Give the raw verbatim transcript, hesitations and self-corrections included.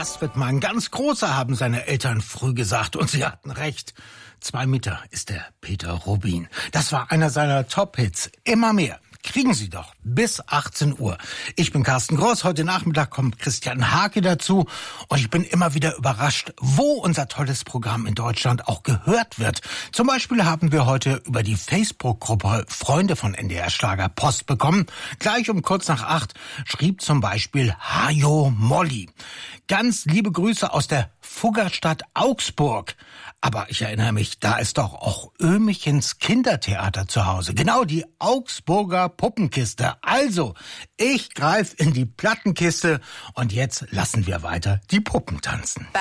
Das wird mal ein ganz großer, haben seine Eltern früh gesagt. Und sie hatten recht. Zwei Meter ist der Peter Rubin. Das war einer seiner Top-Hits. Immer mehr. Kriegen Sie doch bis achtzehn Uhr. Ich bin Carsten Groß. Heute Nachmittag kommt Christian Hake dazu. Und ich bin immer wieder überrascht, wo unser tolles Programm in Deutschland auch gehört wird. Zum Beispiel haben wir heute über die Facebook-Gruppe Freunde von N D R Schlager Post bekommen. Gleich um kurz nach acht schrieb zum Beispiel Hajo Molly. Ganz liebe Grüße aus der Fuggerstadt Augsburg. Aber ich erinnere mich, da ist doch auch Öhmichens Kindertheater zu Hause. Genau, die Augsburger Puppenkiste. Also, ich greife in die Plattenkiste und jetzt lassen wir weiter die Puppen tanzen.